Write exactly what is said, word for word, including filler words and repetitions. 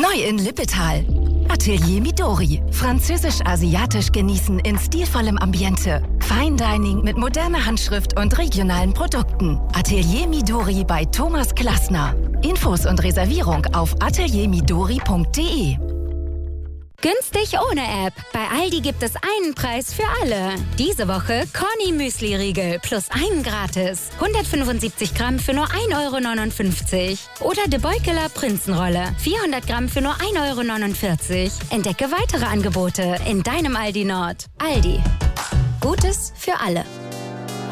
Neu in Lippetal. Atelier Midori. Französisch-asiatisch genießen in stilvollem Ambiente. Fine Dining mit moderner Handschrift und regionalen Produkten. Atelier Midori bei Thomas Klassner. Infos und Reservierung auf atelier midori punkt de. Günstig ohne App. Bei Aldi gibt es einen Preis für alle. Diese Woche Corny Müsli-Riegel plus einen gratis. hundertfünfundsiebzig Gramm für nur ein Euro neunundfünfzig. Oder De Beukeler Prinzenrolle. vierhundert Gramm für nur ein Euro neunundvierzig. Entdecke weitere Angebote in deinem Aldi Nord. Aldi. Gutes für alle.